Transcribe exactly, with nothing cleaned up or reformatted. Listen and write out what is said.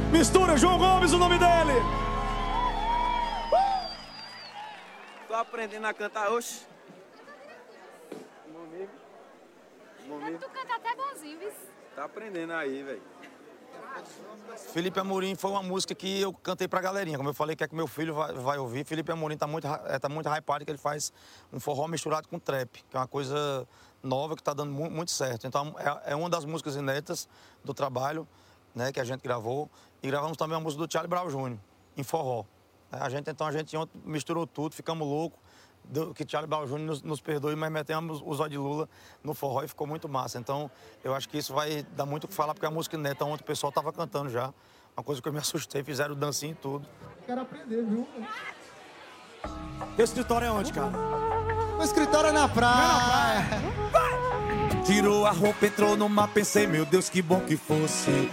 Mistura, João Gomes, o nome dele. Tô aprendendo a cantar, oxe. Momigo. Momigo. Tu canta até bonzinho, viu? Tá aprendendo aí, velho. Felipe Amorim foi uma música que eu cantei pra galerinha. Como eu falei, que é que meu filho vai, vai ouvir. Felipe Amorim tá muito, é, tá muito hypado, que ele faz um forró misturado com trap, que é uma coisa nova que tá dando mu muito certo. Então, é, é uma das músicas inéditas do trabalho, né, que a gente gravou. E gravamos também uma música do Charlie Brown Júnior, em forró. A gente, então, a gente ontem misturou tudo, ficamos loucos. Do, que Charlie Brown Júnior nos, nos perdoe, mas metemos o Zóio de Lula no forró e ficou muito massa. Então, eu acho que isso vai dar muito o que falar, porque a música inédita ontem o pessoal tava cantando já. Uma coisa que eu me assustei, fizeram dancinha e tudo. Quero aprender, viu? Teu escritório é onde, cara? O escritório é na praia. Tirou a roupa, entrou no mar, pensei, meu Deus, que bom que fosse.